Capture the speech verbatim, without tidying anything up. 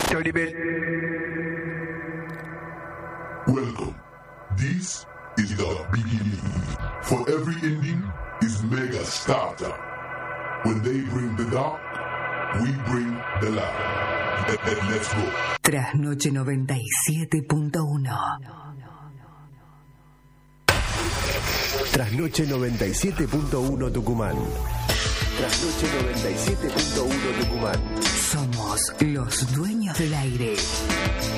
Tolibel. Welcome. This is the beginning. For every ending is mega starter. When they bring the dark, we bring the light. Let, let, let's go. Trasnoche noventa y siete punto uno. Trasnoche noventa y siete punto uno Tucumán. Trasnoche noventa y siete punto uno Tucumán. Somos los dueños del aire.